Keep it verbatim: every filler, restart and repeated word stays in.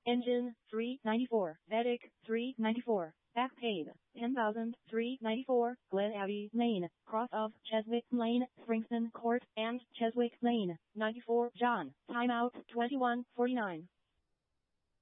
Engine, three ninety-four. Vedic, three ninety-four. Back paid, ten thousand three ninety-four. Glen Abbey Lane, cross of Cheswick Lane, Springston Court, and Cheswick Lane, ninety-four. John, timeout, twenty-one forty-nine.